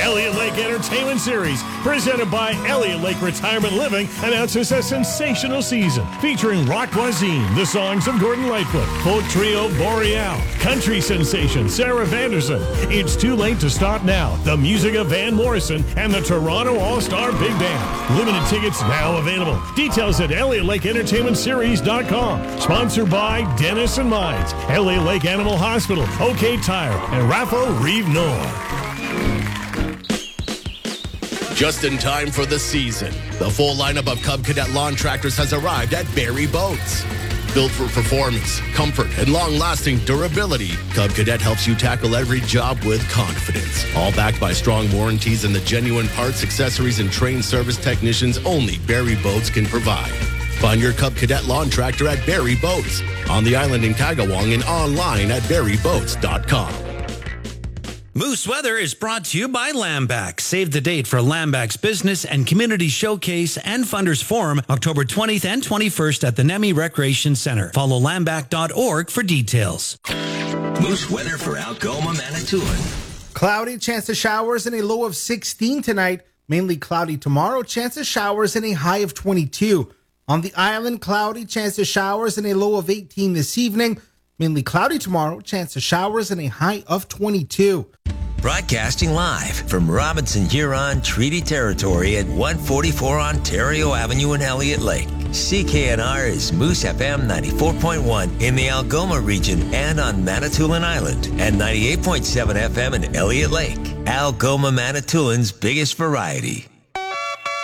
Elliott Lake Entertainment Series, presented by Elliott Lake Retirement Living, announces a sensational season featuring Rock Voisine, the songs of Gordon Lightfoot, folk trio Boreal, country sensation Sarah Vanderson, It's Too Late to Stop Now, the music of Van Morrison, and the Toronto All-Star Big Band. Limited tickets now available. Details at ElliottLakeEntertainmentSeries.com. Sponsored by Dennis and Mines, Elliott Lake Animal Hospital, OK Tire, and Raffo Reeve Nord. Just in time for the season, the full lineup of Cub Cadet lawn tractors has arrived at Barrie Boats. Built for performance, comfort, and long-lasting durability, Cub Cadet helps you tackle every job with confidence. All backed by strong warranties and the genuine parts, accessories, and trained service technicians only Barrie Boats can provide. Find your Cub Cadet lawn tractor at Barrie Boats, on the island in Kagawang and online at barrieboats.com. Moose Weather is brought to you by Lamback. Save the date for Lamback's Business and Community Showcase and Funders Forum, October 20th and 21st at the Nemi Recreation Center. Follow lamback.org for details. Moose Weather for Algoma, Manitoulin. Cloudy, chance of showers and a low of 16 tonight. Mainly cloudy tomorrow, chance of showers and a high of 22. On the island, cloudy, chance of showers and a low of 18 this evening. Mainly cloudy tomorrow, chance of showers and a high of 22. Broadcasting live from Robinson Huron Treaty Territory at 144 Ontario Avenue in Elliott Lake. CKNR is Moose FM 94.1 in the Algoma region and on Manitoulin Island, and 98.7 FM in Elliott Lake. Algoma, Manitoulin's biggest variety.